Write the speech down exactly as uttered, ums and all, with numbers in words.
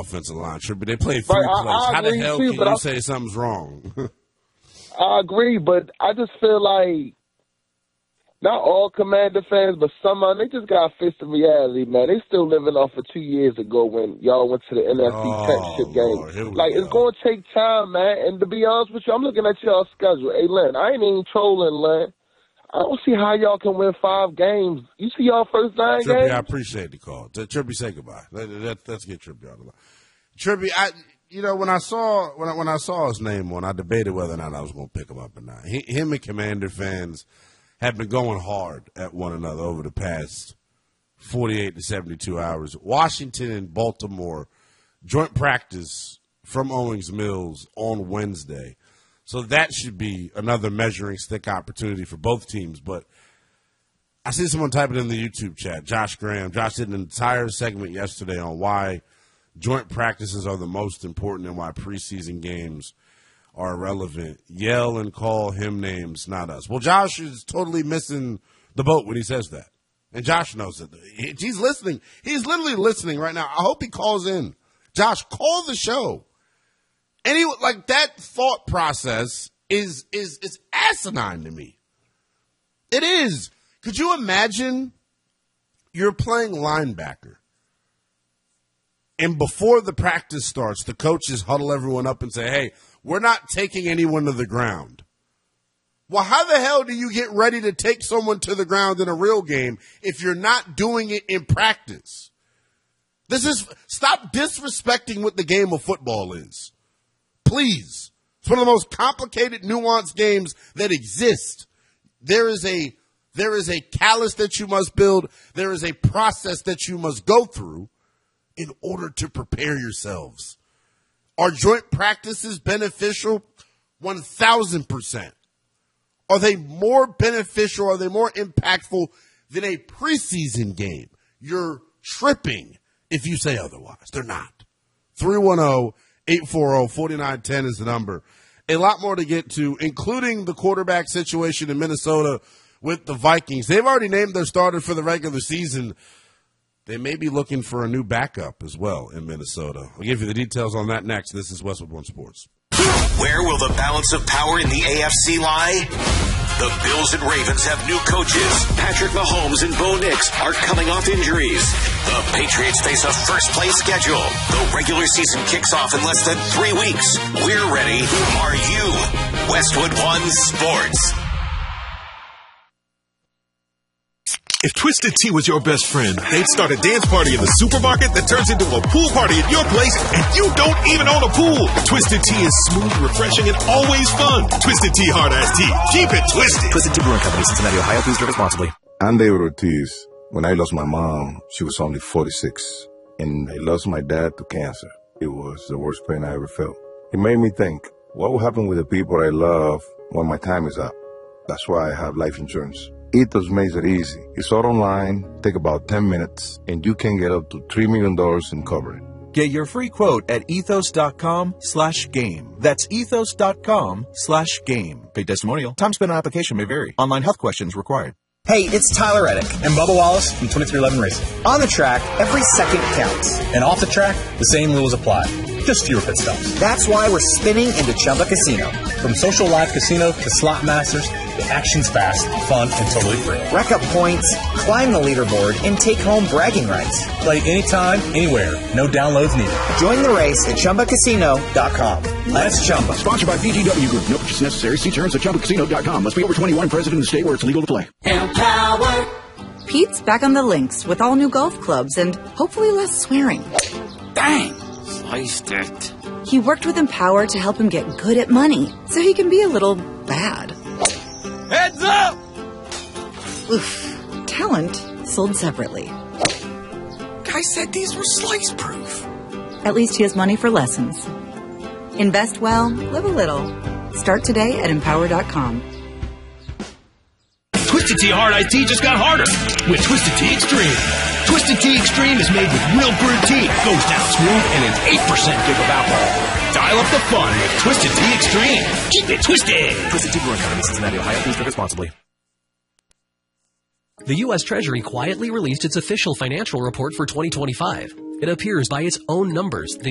offensive line. Trippy, they played three Right, I- plays. I How the agree hell too, can but you I- say something's wrong? I agree, but I just feel like not all Commander fans, but some of them, they just got a fist of reality, man. They still living off of two years ago when y'all went to the N F C Oh, Championship game. Lord, here we Like, go. it's going to take time, man. And to be honest with you, I'm looking at y'all's schedule. Hey, Len, I ain't even trolling, Len. I don't see how y'all can win five games. You see y'all first nine Trippy, games? I appreciate the call. T- Trippy, say goodbye. Let, let, let's get Trippy out of the line. Trippy, I, you know, when I saw when I, when I saw his name on, I debated whether or not I was going to pick him up or not. He, him and Commander fans have been going hard at one another over the past forty-eight to seventy-two hours. Washington and Baltimore joint practice from Owings Mills on Wednesday. So that should be another measuring stick opportunity for both teams. But I see someone typing in the YouTube chat, Josh Graham. Josh did an entire segment yesterday on why joint practices are the most important and why preseason games are irrelevant. Yell and call him names, not us. Well, Josh is totally missing the boat when he says that. And Josh knows it. He's listening. He's literally listening right now. I hope he calls in. Josh, call the show. Any like that thought process is is is asinine to me. It is. Could you imagine you're playing linebacker and before the practice starts, the coaches huddle everyone up and say, hey, we're not taking anyone to the ground. Well, how the hell do you get ready to take someone to the ground in a real game if you're not doing it in practice? This is, stop disrespecting what the game of football is. Please. It's one of the most complicated, nuanced games that exist. There is a, there is a callus that you must build. There is a process that you must go through in order to prepare yourselves. Are joint practices beneficial? one thousand percent. Are they more beneficial? Are they more impactful than a preseason game? You're tripping if you say otherwise. They're not. three one zero, eight four zero, four nine one zero is the number. A lot more to get to, including the quarterback situation in Minnesota with the Vikings. They've already named their starter for the regular season. They may be looking for a new backup as well in Minnesota. I'll give you the details on that next. This is Westwood One Sports. Where will the balance of power in the A F C lie? The Bills and Ravens have new coaches. Patrick Mahomes and Bo Nix are coming off injuries. The Patriots face a first-place schedule. The regular season kicks off in less than three weeks. We're ready. Are you? Westwood One Sports. If Twisted Tea was your best friend, they'd start a dance party in the supermarket that turns into a pool party at your place, and you don't even own a pool. Twisted Tea is smooth, refreshing, and always fun. Twisted Tea Hard Iced Tea. Keep it twisted. Twisted Tea Brewing Company, Cincinnati, Ohio. Please drink responsibly. I'm David Ortiz. When I lost my mom, she was only forty-six, and I lost my dad to cancer. It was the worst pain I ever felt. It made me think, what will happen with the people I love when my time is up? That's why I have life insurance. Ethos makes it easy. It's all online, take about ten minutes, and you can get up to three million dollars in coverage. Get your free quote at ethos.com slash game. That's ethos.com slash game. Paid testimonial. Time spent on application may vary. Online health questions required. Hey, it's Tyler Reddick and Bubba Wallace from twenty-three eleven Racing. On the track, every second counts. And off the track, the same rules apply. Just fewer pit stops. That's why we're spinning into Chumba Casino. From social live casino to slot masters, the action's fast, fun, and totally free. Rack up points, climb the leaderboard, and take home bragging rights. Play anytime, anywhere. No downloads needed. Join the race at Chumba Casino dot com. Let's Chumba. Sponsored by B G W Group. No purchase necessary. See terms at Chumba Casino dot com. Must be over twenty-one. Present in the state where it's legal to play. Empower. Pete's back on the links with all new golf clubs and hopefully less swearing. Dang. Sliced it. He worked with Empower to help him get good at money so he can be a little bad. Heads up! Oof. Talent sold separately. Guy said these were slice proof. At least he has money for lessons. Invest well, live a little. Start today at empower dot com. Twisted Tea Hard Iced Tea just got harder with Twisted Tea Extreme. Twisted Tea Extreme is made with real brewed tea, goes down smooth, and an eight percent kick of alcohol. Dial up the fun with Twisted Tea Extreme. Keep it twisted. Twisted Tea Brewing Company, Cincinnati, Ohio. Please drink responsibly. The U S Treasury quietly released its official financial report for twenty twenty-five. It appears by its own numbers. The